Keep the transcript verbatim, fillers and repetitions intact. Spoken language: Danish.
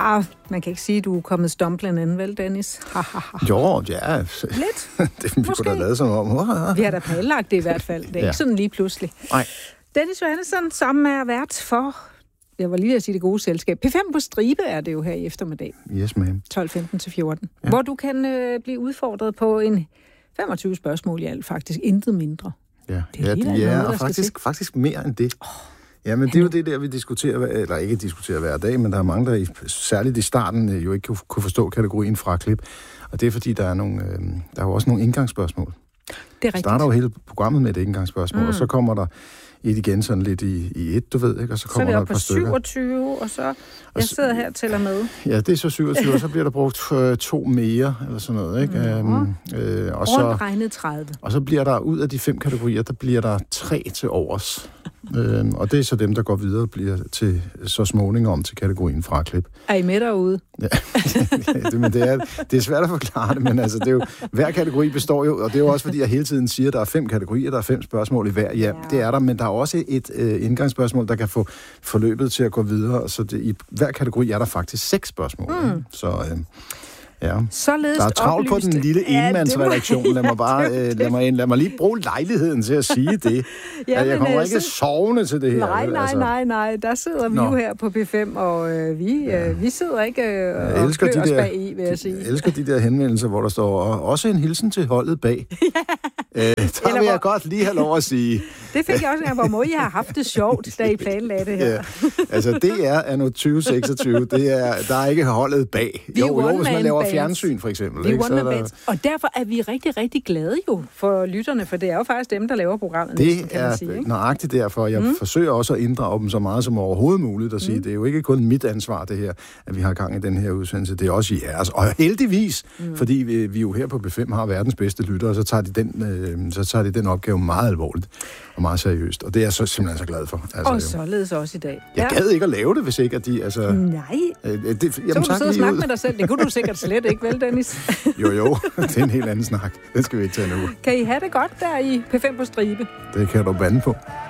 Ah, man kan ikke sige, at du er kommet stumblen ind, vel, Dennis? Jo, ja. Lidt. Det vi kunne da lade som om. Vi har da planlagt det i hvert fald. Det er ja. ikke sådan lige pludselig. Nej. Dennis Johannesson, som er vært for, jeg var lige ved at sige det gode selskab, P fem på stribe er det jo her i eftermiddag. Yes, ma'am. tolv femten til fjorten. Ja. Hvor du kan øh, blive udfordret på en femogtyve spørgsmål i alt, faktisk intet mindre. Ja, det er, ja, noget, ja og faktisk, faktisk mere end det. Oh. Ja, men det er jo det der, vi diskuterer, eller ikke diskuterer hver dag, men der er mange, der særligt i starten jo ikke kunne forstå kategorien fraklip. Og det er fordi, der er, nogle, øh, der er jo også nogle indgangsspørgsmål. Det er rigtigt. Starter jo hele programmet med et indgangsspørgsmål, mm. og så kommer der et igen sådan lidt i, i et, du ved, ikke? Og så kommer så der et par stykker. Så er vi oppe på syvogtyve, og så... Jeg sidder her og tæller med. Ja, det er så syvogtyve, og så bliver der brugt øh, to mere, eller sådan noget, ikke? Mm. Øhm, øh, og så, regnet tredive. Og så bliver der, ud af de fem kategorier, der bliver der tre til overs. øhm, og det er så dem, der går videre, bliver til så småninger om til kategorien fraklip. Er I med derude? Ja, det, men det er, det er svært at forklare det, men altså, det er jo, hver kategori består jo, og det er jo også fordi, jeg hele tiden siger, at der er fem kategorier, der er fem spørgsmål i hver. Ja, ja. Det er der, men der er også et øh, indgangsspørgsmål, der kan få forløbet til at gå videre, så det, i hver kategori er der faktisk seks spørgsmål. Mm. Så øh, ja, således der er travlt på den lille enmandsredaktion. Lad mig bare øh, lad mig, lad mig lige bruge lejligheden til at sige det. ja, jeg kommer ikke så... sovende til det her. Nej, nej, altså. nej, nej. Der sidder vi Nå. jo her på P fem, og øh, vi, ja. øh, vi sidder ikke øh, og klør os bag i, vil jeg sige. Jeg elsker de der henvendelser, hvor der står også en hilsen til holdet bag. ja. øh, der vil hvor... jeg godt lige have lov at sige. Det fik jeg også en gang, hvor må I har haft det sjovt, da I planlagde det her. ja. Altså, det er anno tyve seksogtyve. Det er, der er ikke holdet bag. Vi jo, jo, hvis man laver fjernsyn, for eksempel. Ikke? Så der... Og derfor er vi rigtig, rigtig glade jo for lytterne, for det er jo faktisk dem, der laver programmet. Det næsten, kan er man sige, ikke? nøjagtigt derfor. Jeg mm. forsøger også at inddrage dem så meget som overhovedet muligt og sige, mm. det er jo ikke kun mit ansvar, det her, at vi har gang i den her udsendelse. Det er også jeres. Og heldigvis, mm. fordi vi, vi jo her på P fem har verdens bedste lyttere, så tager de den, øh, så tager de den opgave meget alvorligt og meget seriøst. Og det er jeg så simpelthen så glad for. Altså, og således også i dag. Jeg ja. gad ikke at lave det, hvis ikke at de... Altså, Nej. Øh, det, jamen, så kan du sidde og snakke med dig selv. Det kunne du sikkert slet ikke, vel, Dennis? jo, jo. Det er en helt anden snak. Det skal vi ikke tage nu. Kan I have det godt der i P fem på stribe? Det kan du bande på.